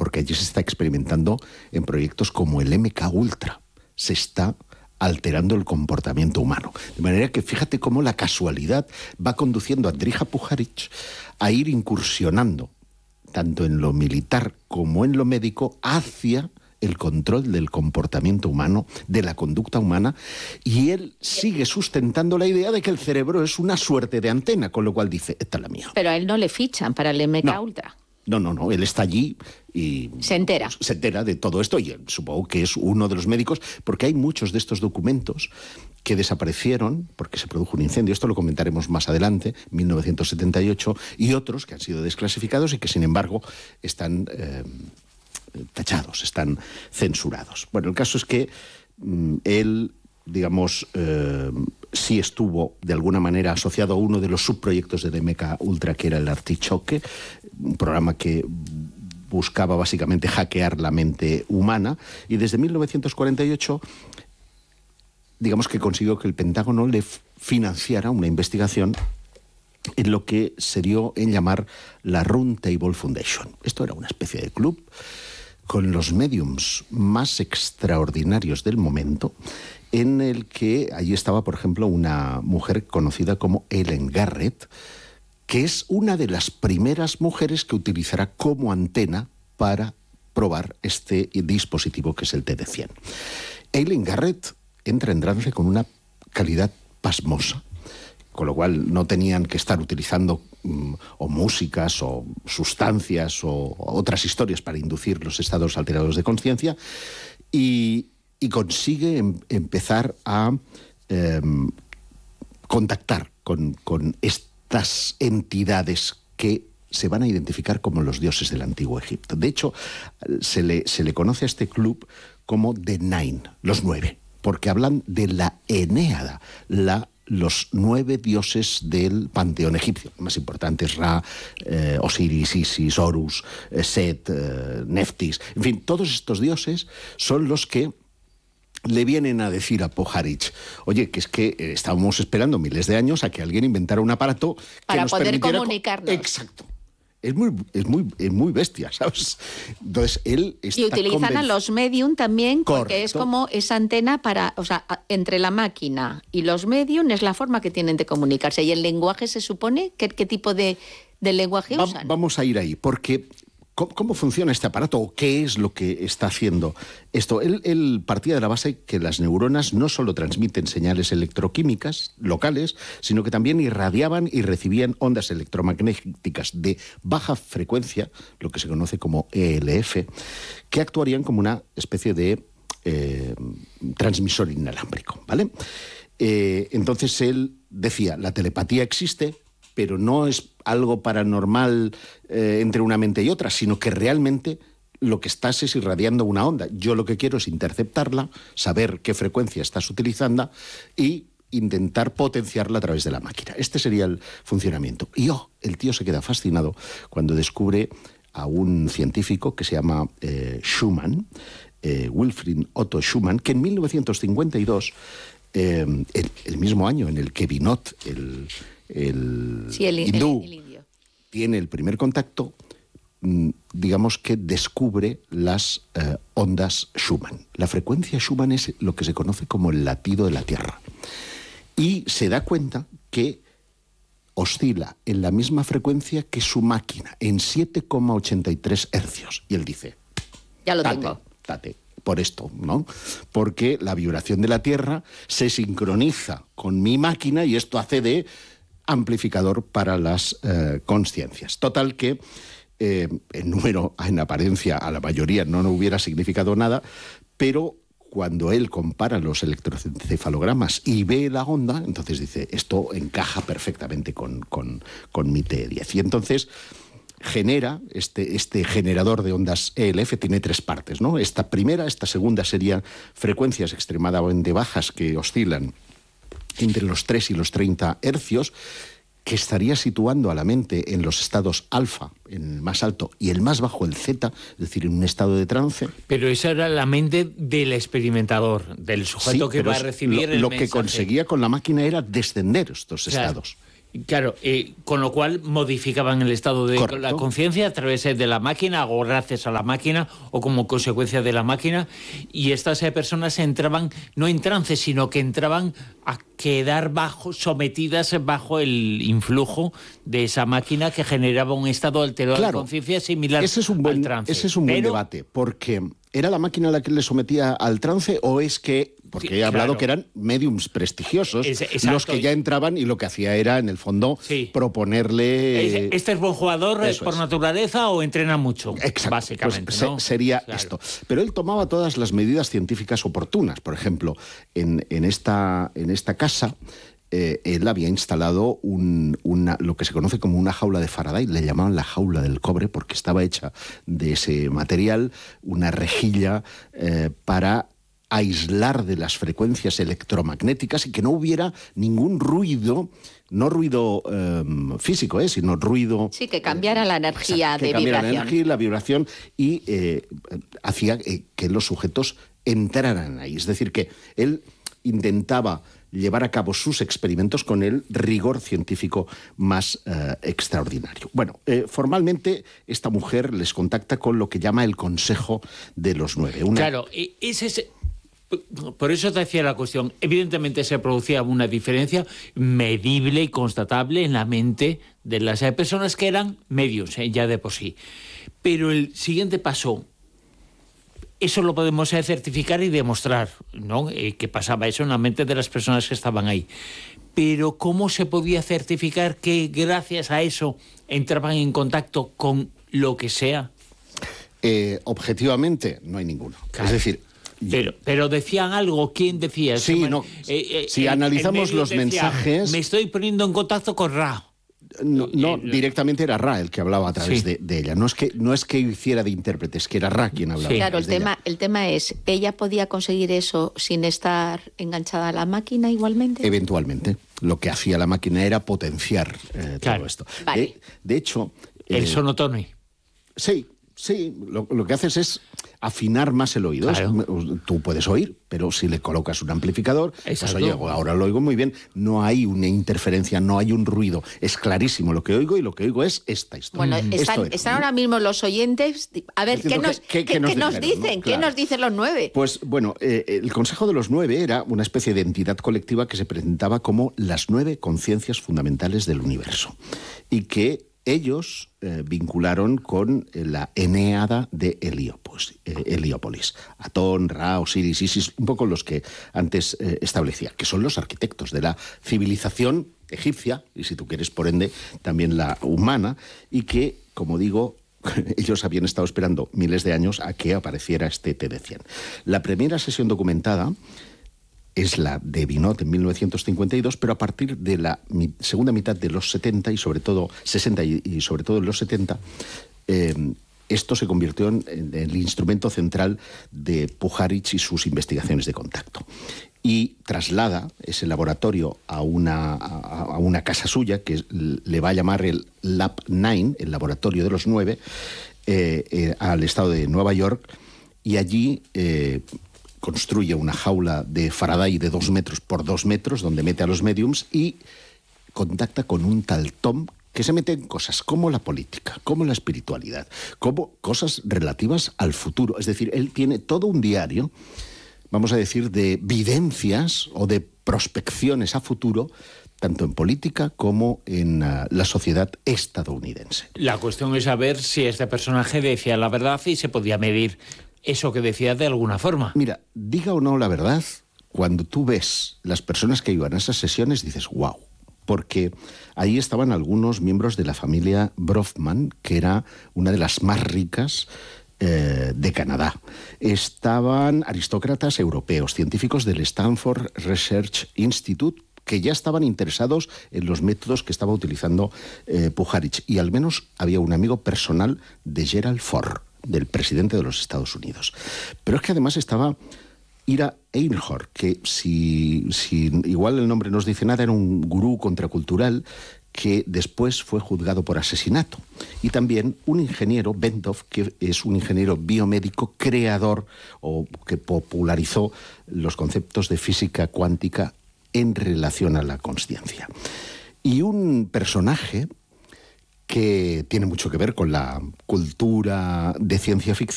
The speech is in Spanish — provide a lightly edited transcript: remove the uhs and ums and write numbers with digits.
porque allí se está experimentando en proyectos como el MK Ultra. Se está alterando el comportamiento humano. De manera que fíjate cómo la casualidad va conduciendo a Andrija Puharich a ir incursionando, tanto en lo militar como en lo médico, hacia el control del comportamiento humano, de la conducta humana, y él sigue sustentando la idea de que el cerebro es una suerte de antena, con lo cual dice, esta es la mía. Pero a él no le fichan para el MK Ultra. No, él está allí y se entera de todo esto, y supongo que es uno de los médicos, porque hay muchos de estos documentos que desaparecieron porque se produjo un incendio, esto lo comentaremos más adelante, 1978, y otros que han sido desclasificados y que sin embargo están tachados, están censurados. Bueno, el caso es que él, digamos, sí estuvo de alguna manera asociado a uno de los subproyectos del MK Ultra, que era el Artichoke, un programa que buscaba básicamente hackear la mente humana, y desde 1948 digamos que consiguió que el Pentágono le financiara una investigación en lo que se dio en llamar la Round Table Foundation. Esto era una especie de club con los mediums más extraordinarios del momento, en el que allí estaba, por ejemplo, una mujer conocida como Ellen Garrett, que es una de las primeras mujeres que utilizará como antena para probar este dispositivo que es el TD-100. Ellen Garrett entra en trance con una calidad pasmosa, con lo cual no tenían que estar utilizando o músicas o sustancias o otras historias para inducir los estados alterados de conciencia, y consigue empezar a contactar con estas entidades que se van a identificar como los dioses del antiguo Egipto. De hecho, se le conoce a este club como The Nine, los 9, porque hablan de la Enéada, los 9 dioses del panteón egipcio. Los más importantes: Ra, Osiris, Isis, Horus, Set, Neftis. En fin, todos estos dioses son los que le vienen a decir a Puharich, oye, que es que estábamos esperando miles de años a que alguien inventara un aparato que para nos poder permitiera comunicarnos. Exacto. Es muy bestia, ¿sabes? Entonces él está y utilizan a los medium también, porque Correcto. es como esa antena para, o sea, entre la máquina y los medium es la forma que tienen de comunicarse. Y el lenguaje, se supone, ¿qué tipo de lenguaje usan? Vamos a ir ahí, porque ¿cómo funciona este aparato o qué es lo que está haciendo esto? Él partía de la base que las neuronas no solo transmiten señales electroquímicas locales, sino que también irradiaban y recibían ondas electromagnéticas de baja frecuencia, lo que se conoce como ELF, que actuarían como una especie de transmisor inalámbrico, ¿vale? Entonces él decía, la telepatía existe, pero no es algo paranormal entre una mente y otra, sino que realmente lo que estás es irradiando una onda. Yo lo que quiero es interceptarla, saber qué frecuencia estás utilizando y intentar potenciarla a través de la máquina. Este sería el funcionamiento. Y el tío se queda fascinado cuando descubre a un científico que se llama Schumann, Wilfried Otto Schumann, que en 1952, el mismo año en el que Binot, el hindú, el indio, tiene el primer contacto, digamos que descubre las ondas Schumann. La frecuencia Schumann es lo que se conoce como el latido de la Tierra. Y se da cuenta que oscila en la misma frecuencia que su máquina, en 7,83 hercios. Y él dice, ya lo tengo. Tate, por esto, ¿no? Porque la vibración de la Tierra se sincroniza con mi máquina y esto hace de amplificador para las consciencias. Total que el número, en apariencia, a la mayoría no hubiera significado nada, pero cuando él compara los electroencefalogramas y ve la onda, entonces dice, esto encaja perfectamente con mi T10. Y entonces genera este generador de ondas ELF, tiene 3 partes, ¿no? Esta segunda serían frecuencias extremadamente bajas que oscilan entre los 3 y los 30 hercios, que estaría situando a la mente en los estados alfa, en el más alto, y el más bajo, el zeta, es decir, en un estado de trance. Pero esa era la mente del experimentador, del sujeto que va a recibir el lo mensaje. que conseguía con la máquina era descender estos estados. Claro, con lo cual modificaban el estado de Correcto. la conciencia a través de la máquina o gracias a la máquina o como consecuencia de la máquina, y estas personas entraban no en trance, sino que entraban a quedar sometidas bajo el influjo de esa máquina que generaba un estado alterado de conciencia similar ese es un buen, al trance. Ese es un buen debate, porque ¿era la máquina la que le sometía al trance o es que... Porque he hablado que eran mediums prestigiosos los que ya entraban y lo que hacía era, en el fondo, proponerle... ¿Este es buen jugador por naturaleza o entrena mucho? Exacto, básicamente, pues ¿no? sería esto. Pero él tomaba todas las medidas científicas oportunas. Por ejemplo, en esta casa... él había instalado lo que se conoce como una jaula de Faraday, le llamaban la jaula del cobre porque estaba hecha de ese material, una rejilla para aislar de las frecuencias electromagnéticas y que no hubiera ningún ruido, no ruido físico, sino ruido... Sí, que cambiara la energía de cambiara vibración. la energía y la vibración y hacía que los sujetos entraran ahí. Es decir, que él intentaba llevar a cabo sus experimentos con el rigor científico más extraordinario. Bueno, formalmente esta mujer les contacta con lo que llama el Consejo de los Nueve. Claro, por eso te decía la cuestión. Evidentemente se producía una diferencia medible y constatable en la mente de las personas que eran medios, ya de por sí. Pero el siguiente paso... Eso lo podemos certificar y demostrar, ¿no? Que pasaba eso en la mente de las personas que estaban ahí. Pero ¿cómo se podía certificar que gracias a eso entraban en contacto con lo que sea? Objetivamente, no hay ninguno. Claro. Es decir... Pero decían algo. ¿Quién decía? Sí, no. Si analizamos los mensajes... Me estoy poniendo en contacto con Ra. No, directamente era Ra el que hablaba a través de ella. No es que hiciera de intérprete, es que era Ra quien hablaba. Claro, el tema es, ¿ella podía conseguir eso sin estar enganchada a la máquina igualmente? Eventualmente. Lo que hacía la máquina era potenciar todo esto. Vale. De hecho... El sonotone. Sí. Lo que haces es afinar más el oído. Claro. Tú puedes oír, pero si le colocas un amplificador, Exacto. pues oye, ahora lo oigo muy bien, no hay una interferencia, no hay un ruido. Es clarísimo lo que oigo y lo que oigo es esta historia. Bueno, están ahora mismo los oyentes, a ver, ¿qué nos dicen? ¿no? ¿Qué nos dicen los 9? Pues bueno, el Consejo de los 9 era una especie de entidad colectiva que se presentaba como las 9 conciencias fundamentales del universo y que ellos vincularon con la Enéada de Heliópolis. Atón, Ra, Osiris, Isis, un poco los que antes establecía, que son los arquitectos de la civilización egipcia, y si tú quieres, por ende, también la humana, y que, como digo, ellos habían estado esperando miles de años a que apareciera este T-100. La primera sesión documentada es la de Binot en 1952, pero a partir de la segunda mitad de los 70 y sobre todo 60 y sobre todo en los 70, esto se convirtió en el instrumento central de Puharich y sus investigaciones de contacto. Y traslada ese laboratorio a una casa suya, que le va a llamar el Lab 9, el laboratorio de los 9, al estado de Nueva York, y allí... construye una jaula de Faraday de 2 metros por 2 metros, donde mete a los mediums y contacta con un tal Tom que se mete en cosas como la política, como la espiritualidad, como cosas relativas al futuro. Es decir, él tiene todo un diario, vamos a decir, de videncias o de prospecciones a futuro, tanto en política como en la sociedad estadounidense. La cuestión es saber si este personaje decía la verdad y se podía medir eso que decía de alguna forma. Mira, diga o no la verdad, cuando tú ves las personas que iban a esas sesiones dices, wow, porque ahí estaban algunos miembros de la familia Bronfman, que era una de las más ricas de Canadá. Estaban aristócratas europeos, científicos del Stanford Research Institute, que ya estaban interesados en los métodos que estaba utilizando Puharich, y al menos había un amigo personal de Gerald Ford, del presidente de los Estados Unidos. Pero es que además estaba Ira Einhorn, que si igual el nombre nos dice nada, era un gurú contracultural que después fue juzgado por asesinato. Y también un ingeniero, Bendorf, que es un ingeniero biomédico creador o que popularizó los conceptos de física cuántica en relación a la consciencia. y un personaje que tiene mucho que ver con la cultura de ciencia ficción,